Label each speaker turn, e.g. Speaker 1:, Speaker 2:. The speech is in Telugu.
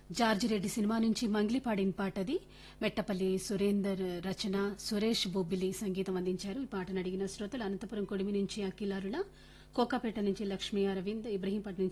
Speaker 1: జార్జిరెడ్డి సినిమా నుంచి మంగ్లీ పాడిన పాటది. మెట్టపల్లి సురేందర్ రచన, సురేష్ బొబ్బిలి సంగీతం అందించారు. ఈ పాటను అడిగిన శ్రోతలు అనంతపురం కొడిమి నుంచి అఖిలారుల, కోకాపేట నుంచి లక్ష్మీ అరవింద్, ఇబ్రహీంపట్నం నుంచి